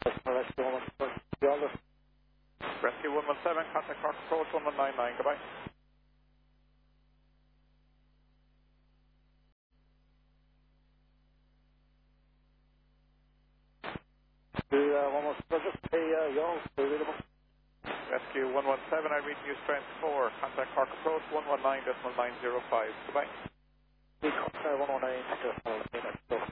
Rescue 117, Rescue 117, contact Cork approach 1199, goodbye. 117, just pay y'all, Rescue 117, I read you strength 4, contact Cork approach 119.905, goodbye. 119,